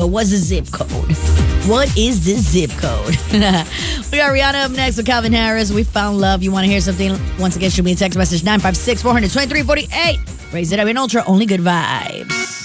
What's the zip code? What is the zip code? We got Rihanna up next with Calvin Harris. We found love. You want to hear something? Once again, shoot me a text message 956-400-2348. Raise it up in Ultra. Only good vibes.